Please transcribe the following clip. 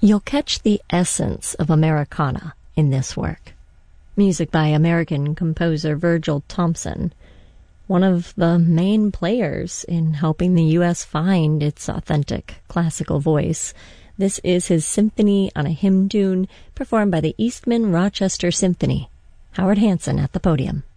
You'll catch the essence of Americana in this work. Music by American composer Virgil Thomson, one of the main players in helping the U.S. find its authentic classical voice. This is his Symphony on a Hymn Tune, performed by the Eastman Rochester Symphony. Howard Hanson at the podium.